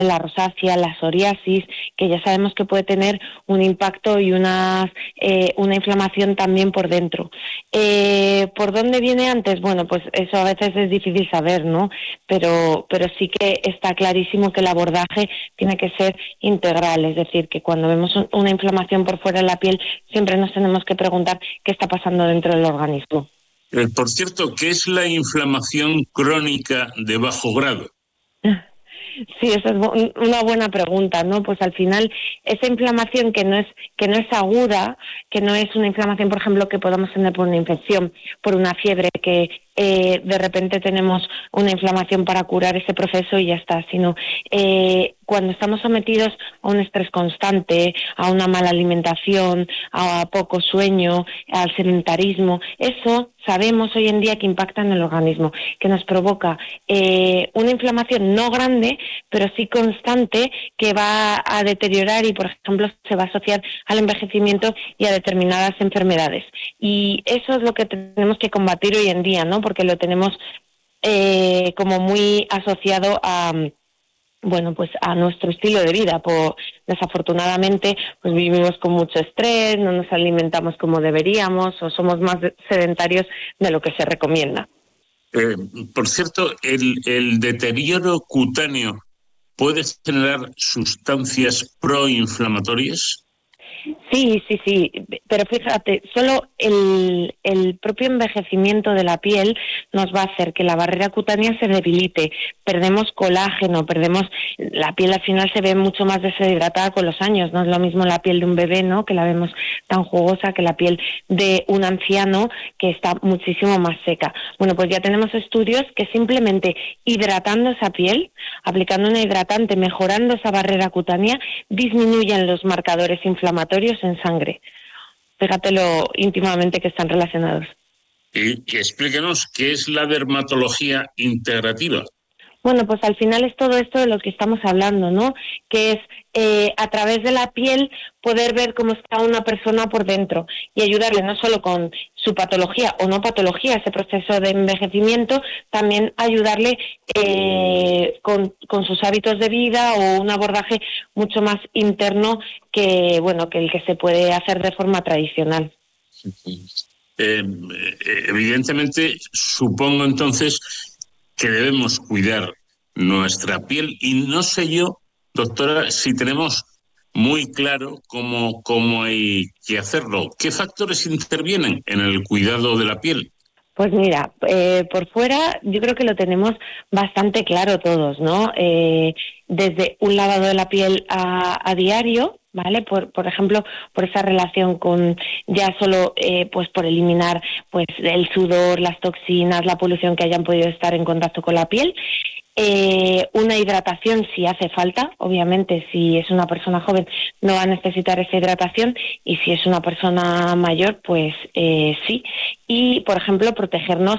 la rosácea, la psoriasis, que ya sabemos que puede tener un impacto y una inflamación también por dentro. ¿Por dónde viene antes? Bueno, pues eso a veces es difícil saber, ¿no? Pero sí que está clarísimo que el abordaje tiene que ser integral, es decir, que cuando vemos una inflamación por fuera de la piel, siempre nos tenemos que preguntar qué está pasando dentro del organismo. Por cierto, ¿qué es la inflamación crónica de bajo grado? Sí, esa es una buena pregunta, ¿no? Pues al final esa inflamación que no es aguda, que no es una inflamación, por ejemplo, que podamos tener por una infección, por una fiebre, que de repente tenemos una inflamación para curar ese proceso y ya está, sino cuando estamos sometidos a un estrés constante, a una mala alimentación, a poco sueño, al sedentarismo, eso sabemos hoy en día que impacta en el organismo, que nos provoca una inflamación no grande, pero sí constante, que va a deteriorar y, por ejemplo, se va a asociar al envejecimiento y a determinadas enfermedades. Y eso es lo que tenemos que combatir hoy en día, ¿no? Porque lo tenemos como muy asociado a pues a nuestro estilo de vida. Desafortunadamente, pues vivimos con mucho estrés, no nos alimentamos como deberíamos o somos más sedentarios de lo que se recomienda. Por cierto, el deterioro cutáneo puede generar sustancias proinflamatorias. Sí, pero fíjate, solo el propio envejecimiento de la piel nos va a hacer que la barrera cutánea se debilite, perdemos colágeno, la piel al final se ve mucho más deshidratada con los años, no es lo mismo la piel de un bebé, ¿no?, que la vemos tan jugosa, que la piel de un anciano que está muchísimo más seca. Bueno, pues ya tenemos estudios que simplemente hidratando esa piel, aplicando un hidratante, mejorando esa barrera cutánea, disminuyen los marcadores inflamatorios en sangre. Fíjate lo íntimamente que están relacionados. Y explíquenos qué es la dermatología integrativa. Bueno, pues al final es todo esto de lo que estamos hablando, ¿no? Que es a través de la piel poder ver cómo está una persona por dentro y ayudarle no solo con su patología o no patología, ese proceso de envejecimiento, también ayudarle con sus hábitos de vida o un abordaje mucho más interno que el que se puede hacer de forma tradicional. Evidentemente, supongo entonces que debemos cuidar nuestra piel y no sé yo, doctora, si tenemos muy claro cómo hay que hacerlo. ¿Qué factores intervienen en el cuidado de la piel? Pues mira, por fuera yo creo que lo tenemos bastante claro todos, ¿no? Desde un lavado de la piel a diario, ¿vale? Por ejemplo, por esa relación con ya solo pues por eliminar pues el sudor, las toxinas, la polución que hayan podido estar en contacto con la piel. Una hidratación si hace falta, obviamente si es una persona joven no va a necesitar esa hidratación y si es una persona mayor pues sí. Y por ejemplo protegernos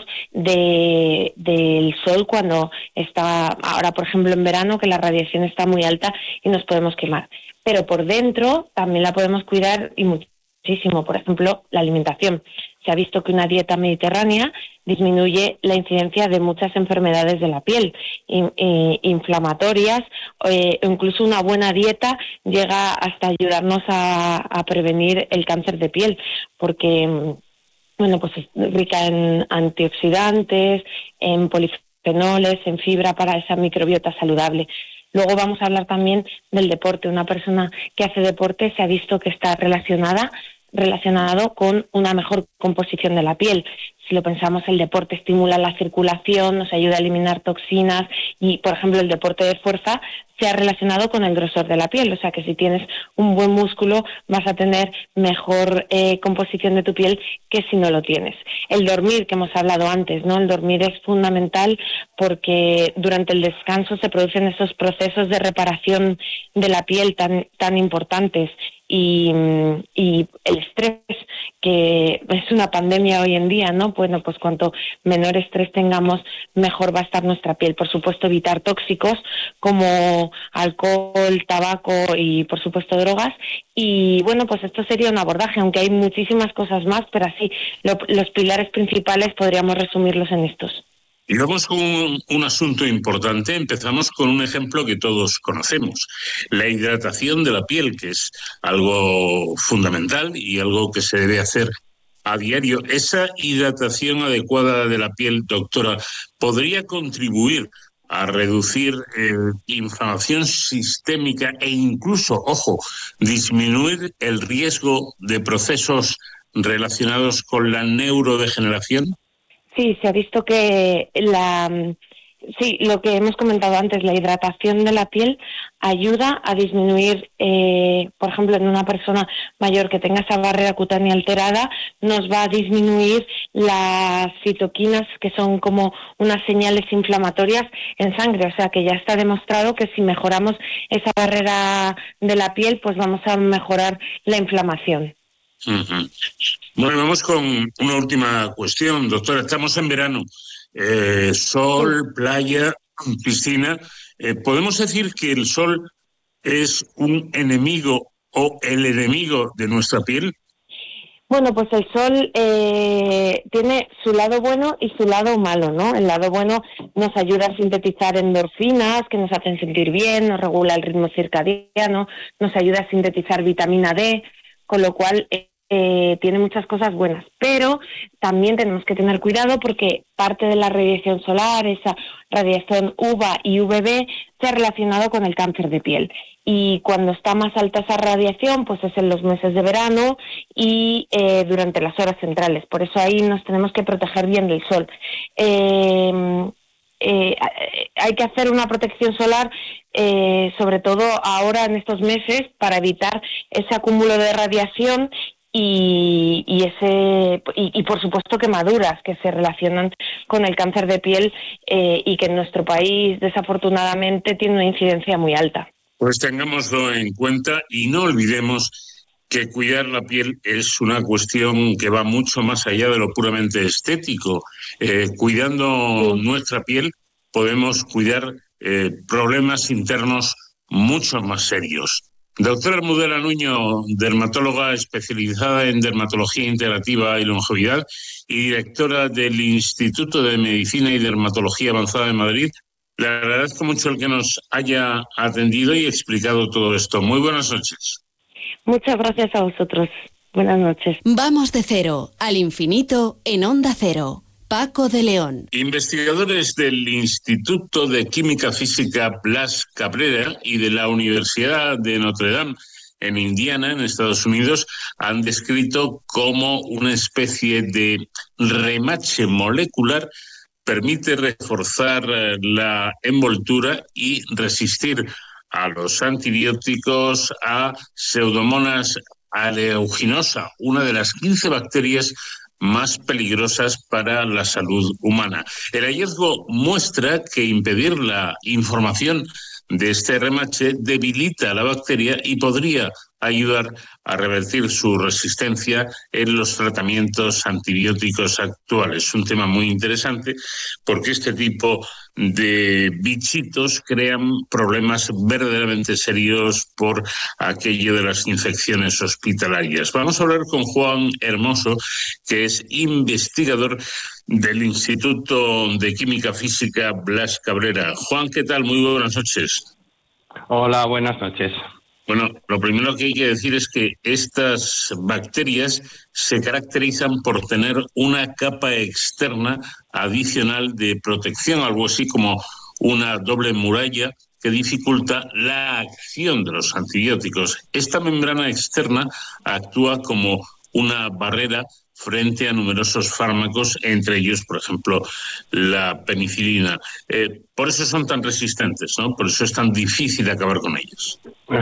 del sol cuando está, ahora por ejemplo en verano que la radiación está muy alta y nos podemos quemar, pero por dentro también la podemos cuidar y muchísimo. Por ejemplo, la alimentación. Se ha visto que una dieta mediterránea disminuye la incidencia de muchas enfermedades de la piel, inflamatorias, incluso una buena dieta llega hasta ayudarnos a prevenir el cáncer de piel, porque pues es rica en antioxidantes, en polifenoles, en fibra para esa microbiota saludable. Luego vamos a hablar también del deporte. Una persona que hace deporte se ha visto que está relacionado con una mejor composición de la piel. Si lo pensamos, el deporte estimula la circulación, nos ayuda a eliminar toxinas y, por ejemplo, el deporte de fuerza se ha relacionado con el grosor de la piel. O sea que si tienes un buen músculo vas a tener mejor composición de tu piel que si no lo tienes. El dormir, que hemos hablado antes, ¿no? El dormir es fundamental porque durante el descanso se producen esos procesos de reparación de la piel tan importantes. Y el estrés, que es una pandemia hoy en día, ¿no? Bueno, pues cuanto menor estrés tengamos, mejor va a estar nuestra piel. Por supuesto, evitar tóxicos como alcohol, tabaco y, por supuesto, drogas. Y, bueno, pues esto sería un abordaje, aunque hay muchísimas cosas más, pero así, los pilares principales podríamos resumirlos en estos. Y vamos con un asunto importante. Empezamos con un ejemplo que todos conocemos, la hidratación de la piel, que es algo fundamental y algo que se debe hacer a diario. Esa hidratación adecuada de la piel, doctora, ¿podría contribuir a reducir inflamación sistémica e incluso, ojo, disminuir el riesgo de procesos relacionados con la neurodegeneración? Sí, se ha visto que sí, lo que hemos comentado antes, la hidratación de la piel ayuda a disminuir, por ejemplo, en una persona mayor que tenga esa barrera cutánea alterada, nos va a disminuir las citoquinas, que son como unas señales inflamatorias en sangre. O sea, que ya está demostrado que si mejoramos esa barrera de la piel, pues vamos a mejorar la inflamación. Uh-huh. Bueno, vamos con una última cuestión, doctora. Estamos en verano, sol, playa, piscina. ¿Podemos decir que el sol es un enemigo o el enemigo de nuestra piel? Bueno, pues el sol tiene su lado bueno y su lado malo, ¿no? El lado bueno nos ayuda a sintetizar endorfinas que nos hacen sentir bien, nos regula el ritmo circadiano, nos ayuda a sintetizar vitamina D, con lo cual tiene muchas cosas buenas, pero también tenemos que tener cuidado porque parte de la radiación solar, esa radiación UVA y UVB, se ha relacionado con el cáncer de piel. Y cuando está más alta esa radiación, pues es en los meses de verano y durante las horas centrales. Por eso ahí nos tenemos que proteger bien del sol. Hay que hacer una protección solar, sobre todo ahora en estos meses, para evitar ese acúmulo de radiación y por supuesto quemaduras que se relacionan con el cáncer de piel y que en nuestro país desafortunadamente tiene una incidencia muy alta. Pues tengámoslo en cuenta y no olvidemos que cuidar la piel es una cuestión que va mucho más allá de lo puramente estético. Cuidando nuestra piel podemos cuidar problemas internos mucho más serios. Doctora Almudena Nuño, dermatóloga especializada en dermatología integrativa y longevidad y directora del Instituto de Medicina y Dermatología Avanzada de Madrid, le agradezco mucho el que nos haya atendido y explicado todo esto. Muy buenas noches. Muchas gracias a vosotros. Buenas noches. Vamos de cero al infinito en Onda Cero. Paco de León. Investigadores del Instituto de Química Física Blas Cabrera y de la Universidad de Notre Dame en Indiana, en Estados Unidos, han descrito cómo una especie de remache molecular permite reforzar la envoltura y resistir a los antibióticos, a Pseudomonas aeruginosa, una de las 15 bacterias más peligrosas para la salud humana. El hallazgo muestra que impedir la información de este remache debilita a la bacteria y podría ayudar a revertir su resistencia en los tratamientos antibióticos actuales. Un tema muy interesante porque este tipo de bichitos crean problemas verdaderamente serios por aquello de las infecciones hospitalarias. Vamos a hablar con Juan Hermoso, que es investigador del Instituto de Química Física Blas Cabrera. Juan, ¿qué tal? Muy buenas noches. Hola, buenas noches. Bueno, lo primero que hay que decir es que estas bacterias se caracterizan por tener una capa externa adicional de protección, algo así como una doble muralla que dificulta la acción de los antibióticos. Esta membrana externa actúa como una barrera frente a numerosos fármacos, entre ellos, por ejemplo, la penicilina. Por eso son tan resistentes, ¿no? Por eso es tan difícil acabar con ellos.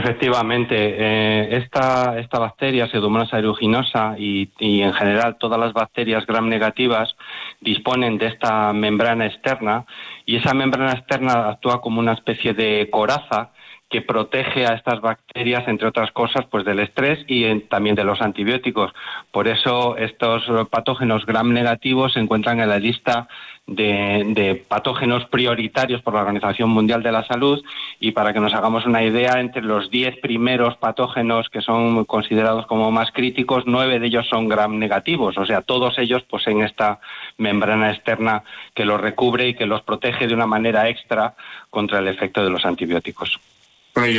Efectivamente, esta bacteria, Pseudomonas aeruginosa, y en general todas las bacterias gram negativas disponen de esta membrana externa, y esa membrana externa actúa como una especie de coraza que protege a estas bacterias, entre otras cosas, pues del estrés y también de los antibióticos. Por eso estos patógenos gram negativos se encuentran en la lista de patógenos prioritarios por la Organización Mundial de la Salud, y para que nos hagamos una idea, entre los 10 primeros patógenos que son considerados como más críticos, 9 de ellos son gram negativos, o sea, todos ellos poseen esta membrana externa que los recubre y que los protege de una manera extra contra el efecto de los antibióticos.